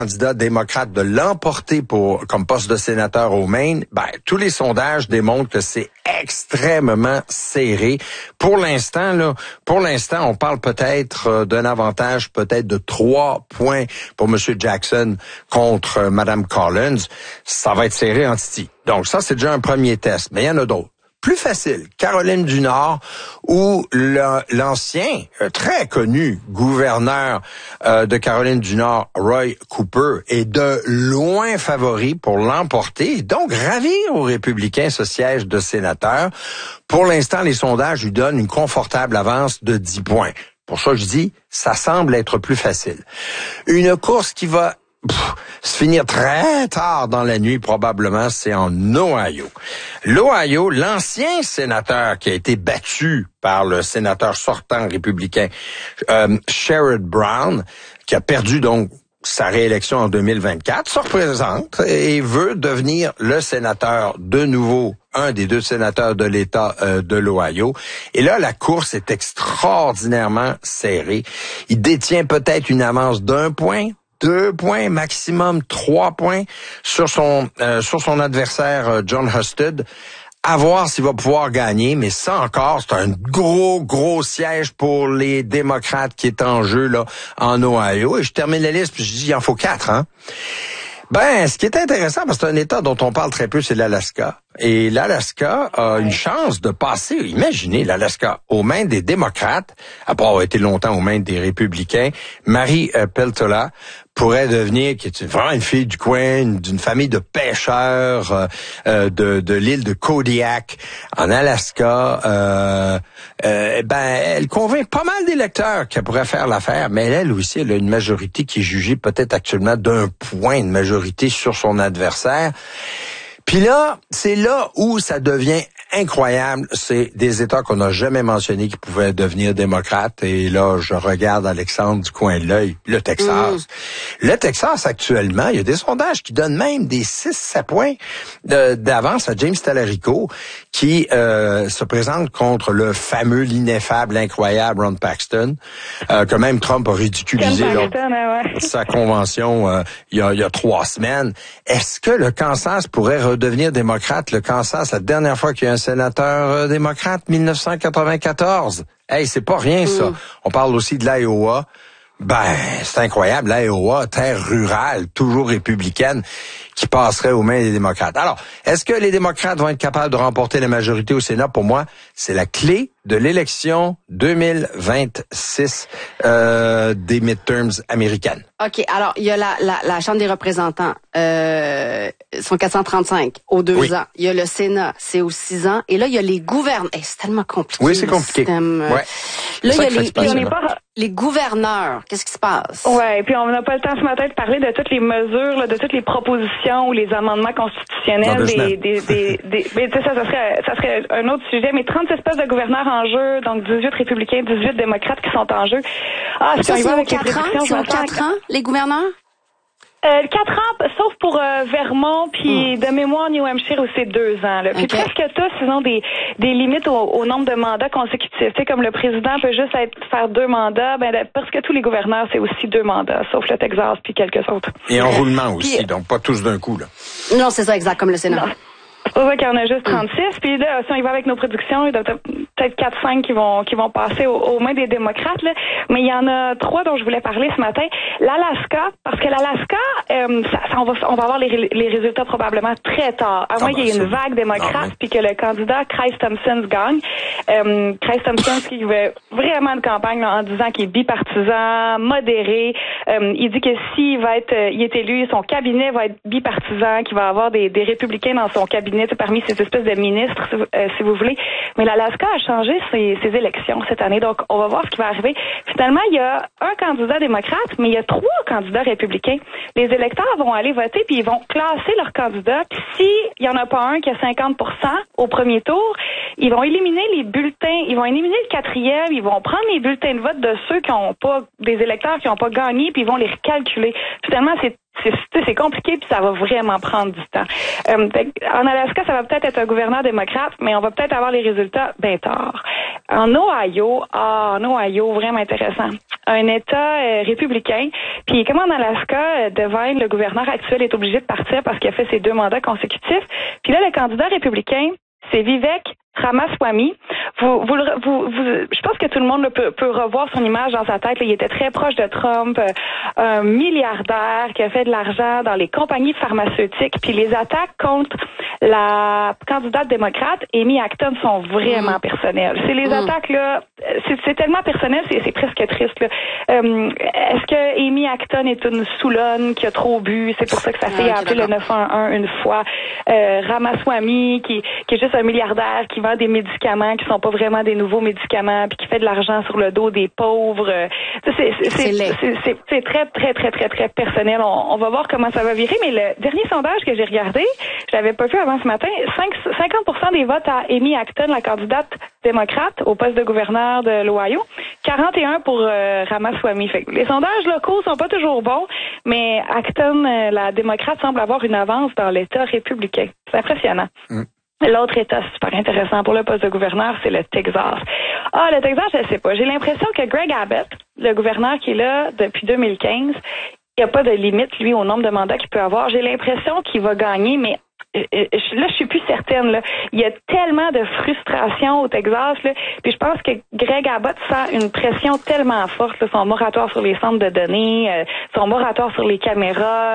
candidat démocrate de l'emporter comme poste de sénateur au Maine, tous les sondages démontrent que c'est extrêmement serré. Pour l'instant, on parle peut-être d'un avantage peut-être de 3 points pour M. Jackson contre Mme Collins. Ça va être serré en titi. Donc ça, c'est déjà un premier test, mais il y en a d'autres. Plus facile, Caroline du Nord, où l'ancien, très connu gouverneur de Caroline du Nord, Roy Cooper, est de loin favori pour l'emporter, et donc ravir aux républicains ce siège de sénateur. Pour l'instant, les sondages lui donnent une confortable avance de 10 points. Pour ça, je dis, ça semble être plus facile. Une course qui va se finir très tard dans la nuit, probablement, c'est en Ohio. L'Ohio, l'ancien sénateur qui a été battu par le sénateur sortant républicain, Sherrod Brown, qui a perdu donc sa réélection en 2024, se représente et veut devenir le sénateur de nouveau, un des 2 sénateurs de l'État de l'Ohio. Et là, la course est extraordinairement serrée. Il détient peut-être une avance d'1 point, 2 points, maximum 3 points sur son adversaire John Husted. À voir s'il va pouvoir gagner, mais ça encore, c'est un gros siège pour les démocrates qui est en jeu là en Ohio. Et je termine la liste, puis je dis il en faut 4, hein. Ce qui est intéressant, parce que c'est un État dont on parle très peu, c'est l'Alaska. Et l'Alaska a une chance de passer, imaginez l'Alaska, aux mains des démocrates, après avoir été longtemps aux mains des républicains. Marie Peltola pourrait devenir, qui est vraiment une fille du coin, d'une famille de pêcheurs de l'île de Kodiak, en Alaska. Elle convainc pas mal d'électeurs qu'elle pourrait faire l'affaire, mais elle aussi, elle a une majorité qui est jugée peut-être actuellement d'1 point de majorité sur son adversaire. Puis là, c'est là où ça devient incroyable. C'est des États qu'on n'a jamais mentionnés qui pouvaient devenir démocrates. Et là, je regarde Alexandre du coin de l'œil, le Texas. Le Texas, actuellement, il y a des sondages qui donnent même des 6-7 points d'avance à James Talarico, qui se présente contre le fameux, l'ineffable, l'incroyable Ron Paxton, que même Trump a ridiculisé sa convention il y a 3 semaines. Est-ce que le Kansas pourrait redevenir démocrate? Le Kansas, la dernière fois qu'il y a un sénateur démocrate, 1994. Hey, c'est pas rien, ça. On parle aussi de l'Iowa. C'est incroyable, l'Iowa, terre rurale, toujours républicaine, qui passerait aux mains des démocrates. Alors, est-ce que les démocrates vont être capables de remporter la majorité au Sénat? Pour moi, c'est la clé de l'élection 2026 des midterms américaines. OK, alors, il y a la Chambre des représentants, sont 435 aux 2 ans. Il y a le Sénat, c'est aux 6 ans. Et là, il y a les gouverneurs. C'est tellement compliqué. Oui, c'est compliqué. Là, il y a les gouverneurs. Qu'est-ce qui se passe? Ouais, puis on n'a pas le temps ce matin de parler de toutes les mesures, là, de toutes les propositions ou les amendements constitutionnels. Ça serait un autre sujet, mais 36 postes de gouverneurs en jeu, donc 18 républicains, 18 démocrates qui sont en jeu. Ça, c'est aux 4 ans? C'est aux 4 ans, les gouverneurs? 4 ans, sauf pour Vermont, puis de mémoire New Hampshire où c'est 2 ans. Là. Puis presque tous, ils ont des limites au nombre de mandats consécutifs. Tu sais, comme le président peut juste faire 2 mandats, presque tous les gouverneurs, c'est aussi 2 mandats, sauf le Texas puis quelques autres. Et en roulement aussi, donc pas tous d'un coup, là. Non, c'est ça, exact, comme le Sénat. Non. C'est pour ça qu'il y en a juste 36. Puis là, si on y va avec nos prédictions, il y en a peut-être 4-5 qui vont passer aux mains des démocrates. Là. Mais il y en a 3 dont je voulais parler ce matin. L'Alaska, parce que l'Alaska, on va avoir les résultats probablement très tard. À moins qu'il y ait une vague démocrate puis que le candidat Chris Thompson gagne. Chris Thompson qui veut vraiment une campagne là, en disant qu'il est bipartisan, modéré. Il dit que s'il il est élu, son cabinet va être bipartisan, qu'il va avoir des républicains dans son cabinet parmi ces espèces de ministres, si vous voulez. Mais l'Alaska a changé ses élections cette année, donc on va voir ce qui va arriver. Finalement, il y a un candidat démocrate, mais il y a 3 candidats républicains. Les électeurs vont aller voter, puis ils vont classer leurs candidats. Puis s'il y en a pas un qui a 50% au premier tour, ils vont éliminer les bulletins, ils vont éliminer le 4e, ils vont prendre les bulletins de vote de ceux qui ont pas, des électeurs qui n'ont pas gagné, puis ils vont les recalculer. Finalement, c'est c'est compliqué puis ça va vraiment prendre du temps. En Alaska, ça va peut-être être un gouverneur démocrate, mais on va peut-être avoir les résultats bien tard. En Ohio, vraiment intéressant. Un État républicain. Puis comme en Alaska, Devine, le gouverneur actuel, est obligé de partir parce qu'il a fait ses 2 mandats consécutifs. Puis là, le candidat républicain, c'est Vivek Ramaswamy. Je pense que tout le monde peut revoir son image dans sa tête. Là, il était très proche de Trump, un milliardaire qui a fait de l'argent dans les compagnies pharmaceutiques. Puis les attaques contre la candidate démocrate, Amy Acton, sont vraiment personnelles. C'est les attaques là, c'est tellement personnel, c'est presque triste. Là. Est-ce que Amy Acton est une Soulonne qui a trop bu? C'est pour ça que sa fille a appelé le 911 une fois. Ramaswamy, qui est juste un milliardaire qui vend des médicaments qui sont pas vraiment des nouveaux médicaments, puis qui fait de l'argent sur le dos des pauvres. C'est très, très, très, très, très personnel. On va voir comment ça va virer, mais le dernier sondage que j'ai regardé, je l'avais pas vu avant ce matin, 50% des votes à Amy Acton, la candidate démocrate au poste de gouverneur de l'Ohio, 41 pour Ramaswamy. Fait que les sondages locaux sont pas toujours bons, mais Acton, la démocrate, semble avoir une avance dans l'État républicain. C'est impressionnant. L'autre État super intéressant pour le poste de gouverneur, c'est le Texas. Le Texas, je sais pas. J'ai l'impression que Greg Abbott, le gouverneur qui est là depuis 2015, il n'y a pas de limite, lui, au nombre de mandats qu'il peut avoir. J'ai l'impression qu'il va gagner, mais là, je suis plus certaine. Là. Il y a tellement de frustration au Texas. Là, puis je pense que Greg Abbott sent une pression tellement forte. Là, son moratoire sur les centres de données, son moratoire sur les caméras.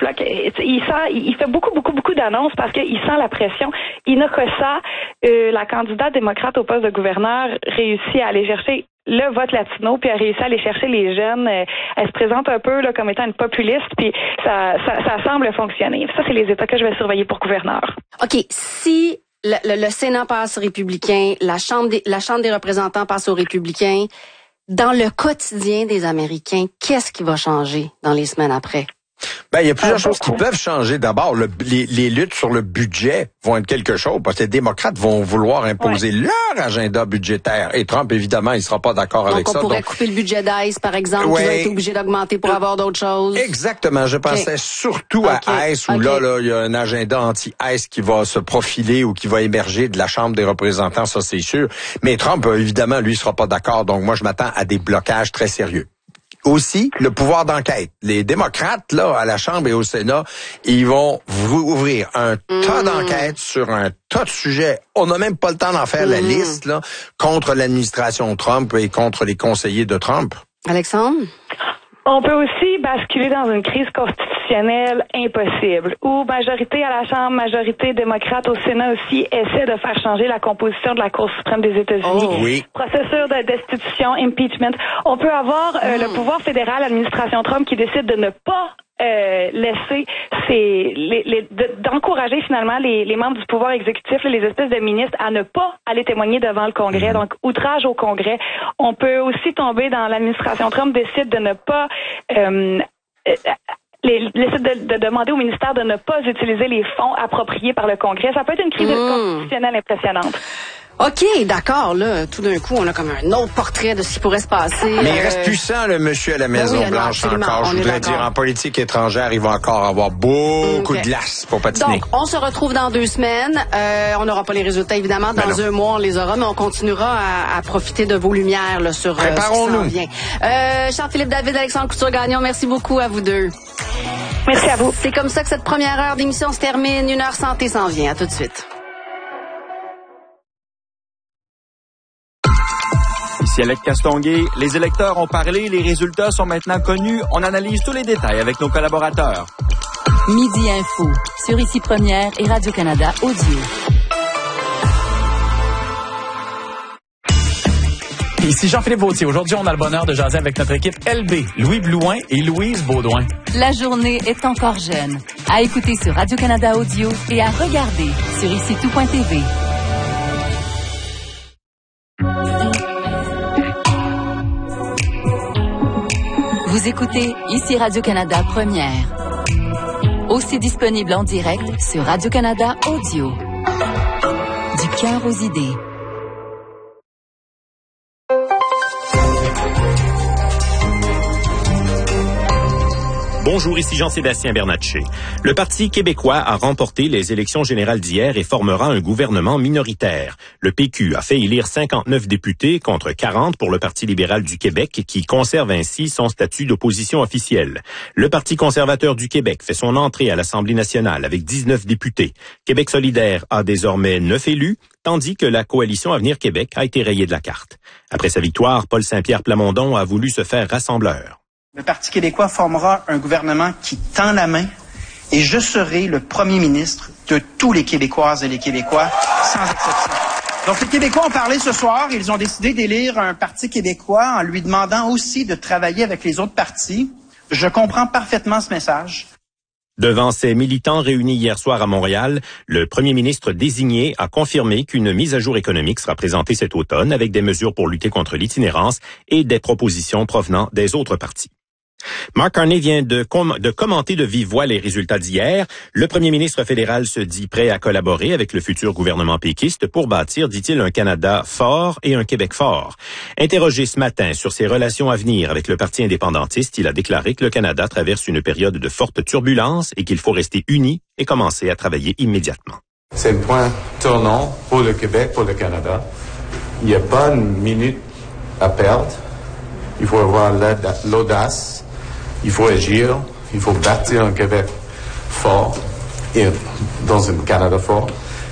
Il fait beaucoup d'annonces parce qu'il sent la pression. Ina Cossa, la candidate démocrate au poste de gouverneur, réussit à aller chercher le vote latino, puis a réussi à aller chercher les jeunes. Elle se présente un peu là, comme étant une populiste, puis ça semble fonctionner. Ça, c'est les États que je vais surveiller pour gouverneur. OK, si le Sénat passe républicain, la Chambre des représentants passe aux républicains, dans le quotidien des Américains, qu'est-ce qui va changer dans les semaines après? Il y a plusieurs choses qui peuvent changer. D'abord, les luttes sur le budget vont être quelque chose parce que les démocrates vont vouloir imposer leur agenda budgétaire. Et Trump, évidemment, il sera pas d'accord avec ça. On pourrait couper le budget d'ICE, par exemple, qui va être obligé d'augmenter pour avoir d'autres choses. Exactement. Je pensais surtout à ICE, où là, il y a un agenda anti-ICE qui va se profiler ou qui va émerger de la Chambre des représentants, ça c'est sûr. Mais Trump, évidemment, lui, sera pas d'accord. Donc moi, je m'attends à des blocages très sérieux. Aussi, le pouvoir d'enquête. Les démocrates, là, à la Chambre et au Sénat, ils vont ouvrir un tas d'enquêtes sur un tas de sujets. On n'a même pas le temps d'en faire la liste, là, contre l'administration Trump et contre les conseillers de Trump. Alexandre? On peut aussi basculer dans une crise constitutionnelle impossible, où majorité à la Chambre, majorité démocrate au Sénat aussi essaie de faire changer la composition de la Cour suprême des États-Unis. Processus de destitution, impeachment. On peut avoir le pouvoir fédéral, l'administration Trump, qui décide de ne pas laisser d'encourager finalement les membres du pouvoir exécutif, les espèces de ministres, à ne pas aller témoigner devant le Congrès. Donc, outrage au Congrès. On peut aussi tomber dans l'administration Trump décide de ne pas de demander au ministère de ne pas utiliser les fonds appropriés par le Congrès. Ça peut être une crise constitutionnelle impressionnante. OK, d'accord, là, tout d'un coup, on a comme un autre portrait de ce qui pourrait se passer. Mais il reste puissant, le monsieur à la Maison-Blanche encore. Je voudrais dire, en politique étrangère, il va encore avoir beaucoup de glace pour patiner. Donc, on se retrouve dans 2 semaines. On n'aura pas les résultats, évidemment. Dans 1 mois, on les aura, mais on continuera à profiter de vos lumières là, sur ce qui s'en vient. Jean-Philippe David, Alexandre Couture-Gagnon, merci beaucoup à vous deux. Merci à vous. C'est comme ça que cette première heure d'émission se termine. 1 heure santé s'en vient. À tout de suite. Ici Alec Castonguay, les électeurs ont parlé, les résultats sont maintenant connus. On analyse tous les détails avec nos collaborateurs. Midi Info, sur Ici Première et Radio-Canada Audio. Ici Jean-Philippe Vautier. Aujourd'hui, on a le bonheur de jaser avec notre équipe LB, Louis Blouin et Louise Baudouin. La journée est encore jeune. À écouter sur Radio-Canada Audio et à regarder sur IciTout.tv. Vous écoutez Ici Radio-Canada Première. Aussi disponible en direct sur Radio-Canada Audio. Du cœur aux idées. Bonjour, ici Jean-Sébastien Bernatchez. Le Parti québécois a remporté les élections générales d'hier et formera un gouvernement minoritaire. Le PQ a fait élire 59 députés contre 40 pour le Parti libéral du Québec qui conserve ainsi son statut d'opposition officielle. Le Parti conservateur du Québec fait son entrée à l'Assemblée nationale avec 19 députés. Québec solidaire a désormais 9 élus, tandis que la coalition Avenir Québec a été rayée de la carte. Après sa victoire, Paul Saint-Pierre Plamondon a voulu se faire rassembleur. Le Parti québécois formera un gouvernement qui tend la main et je serai le premier ministre de tous les Québécoises et les Québécois, sans exception. Donc les Québécois ont parlé ce soir, ils ont décidé d'élire un Parti québécois en lui demandant aussi de travailler avec les autres partis. Je comprends parfaitement ce message. Devant ses militants réunis hier soir à Montréal, le premier ministre désigné a confirmé qu'une mise à jour économique sera présentée cet automne avec des mesures pour lutter contre l'itinérance et des propositions provenant des autres partis. Mark Carney vient de commenter de vive voix les résultats d'hier. Le premier ministre fédéral se dit prêt à collaborer avec le futur gouvernement péquiste pour bâtir, dit-il, un Canada fort et un Québec fort. Interrogé ce matin sur ses relations à venir avec le Parti indépendantiste, il a déclaré que le Canada traverse une période de forte turbulence et qu'il faut rester unis et commencer à travailler immédiatement. C'est un point tournant pour le Québec, pour le Canada. Il n'y a pas une minute à perdre. Il faut avoir l'audace. Il faut agir, il faut bâtir un Québec fort et dans un Canada fort.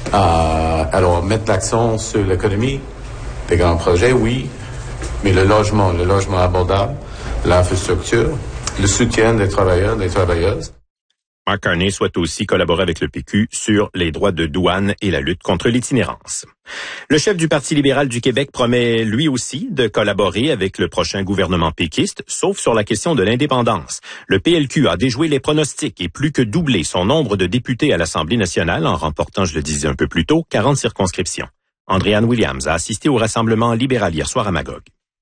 Alors, mettre l'accent sur l'économie, les grands projets, oui, mais le logement abordable, l'infrastructure, le soutien des travailleurs, des travailleuses. Mark Carney souhaite aussi collaborer avec le PQ sur les droits de douane et la lutte contre l'itinérance. Le chef du Parti libéral du Québec promet lui aussi de collaborer avec le prochain gouvernement péquiste, sauf sur la question de l'indépendance. Le PLQ a déjoué les pronostics et plus que doublé son nombre de députés à l'Assemblée nationale en remportant, je le disais un peu plus tôt, 40 circonscriptions. Andréanne Williams a assisté au rassemblement libéral hier soir à Magog.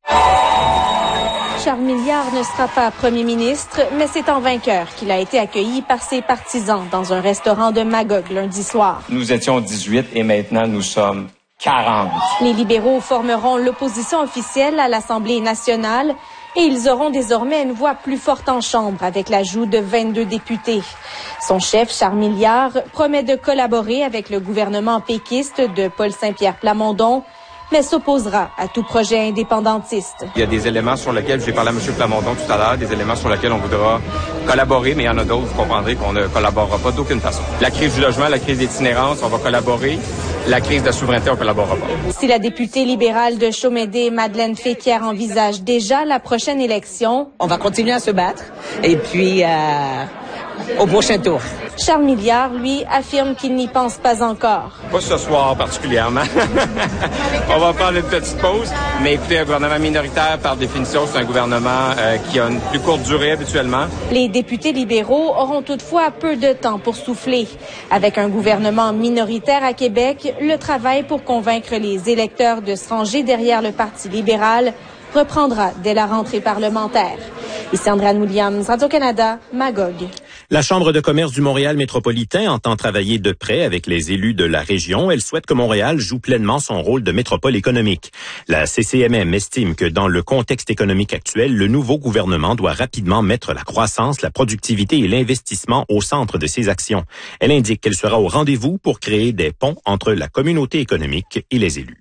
Charles Milliard ne sera pas premier ministre, mais c'est en vainqueur qu'il a été accueilli par ses partisans dans un restaurant de Magog lundi soir. Nous étions 18 et maintenant nous sommes 40. Les libéraux formeront l'opposition officielle à l'Assemblée nationale et ils auront désormais une voix plus forte en chambre avec l'ajout de 22 députés. Son chef, Charles Milliard, promet de collaborer avec le gouvernement péquiste de Paul Saint-Pierre Plamondon, mais s'opposera à tout projet indépendantiste. Il y a des éléments sur lesquels, j'ai parlé à M. Plamondon tout à l'heure, des éléments sur lesquels on voudra collaborer, mais il y en a d'autres, vous comprendrez qu'on ne collaborera pas d'aucune façon. La crise du logement, la crise d'itinérance, on va collaborer. La crise de la souveraineté, on ne collaborera pas. Si la députée libérale de Chaumédé, Madeleine Féquière, envisage déjà la prochaine élection, on va continuer à se battre et puis au prochain tour. Charles Milliard, lui, affirme qu'il n'y pense pas encore. Pas ce soir particulièrement. On va prendre une petite pause. Mais écoutez, un gouvernement minoritaire, par définition, c'est un gouvernement qui a une plus courte durée habituellement. Les députés libéraux auront toutefois peu de temps pour souffler. Avec un gouvernement minoritaire à Québec, le travail pour convaincre les électeurs de se ranger derrière le Parti libéral reprendra dès la rentrée parlementaire. Ici Andréanne Williams, Radio-Canada, Magog. La Chambre de commerce du Montréal métropolitain entend travailler de près avec les élus de la région. Elle souhaite que Montréal joue pleinement son rôle de métropole économique. La CCMM estime que dans le contexte économique actuel, le nouveau gouvernement doit rapidement mettre la croissance, la productivité et l'investissement au centre de ses actions. Elle indique qu'elle sera au rendez-vous pour créer des ponts entre la communauté économique et les élus.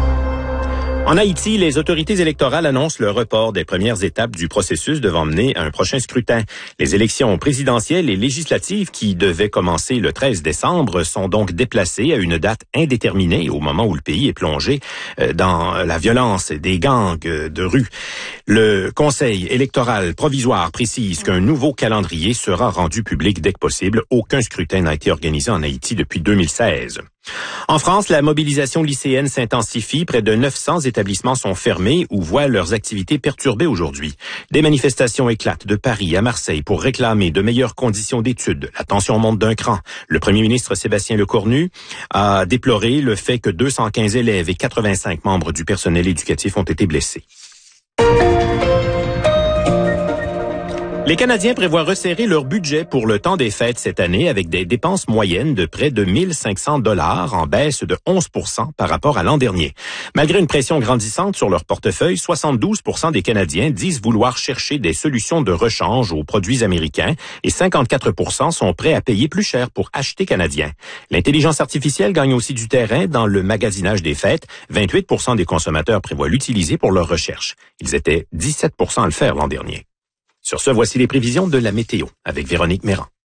En Haïti, les autorités électorales annoncent le report des premières étapes du processus devant mener à un prochain scrutin. Les élections présidentielles et législatives qui devaient commencer le 13 décembre sont donc déplacées à une date indéterminée au moment où le pays est plongé dans la violence des gangs de rue. Le Conseil électoral provisoire précise qu'un nouveau calendrier sera rendu public dès que possible. Aucun scrutin n'a été organisé en Haïti depuis 2016. En France, la mobilisation lycéenne s'intensifie. Près de 900 établissements sont fermés ou voient leurs activités perturbées aujourd'hui. Des manifestations éclatent de Paris à Marseille pour réclamer de meilleures conditions d'études. La tension monte d'un cran. Le premier ministre Sébastien Lecornu a déploré le fait que 215 élèves et 85 membres du personnel éducatif ont été blessés. Les Canadiens prévoient resserrer leur budget pour le temps des fêtes cette année avec des dépenses moyennes de près de 1 500 $ en baisse de 11 % par rapport à l'an dernier. Malgré une pression grandissante sur leur portefeuille, 72 % des Canadiens disent vouloir chercher des solutions de rechange aux produits américains et 54 % sont prêts à payer plus cher pour acheter canadien. L'intelligence artificielle gagne aussi du terrain dans le magasinage des fêtes. 28 % des consommateurs prévoient l'utiliser pour leurs recherches. Ils étaient 17 % à le faire l'an dernier. Sur ce, voici les prévisions de la météo avec Véronique Méran.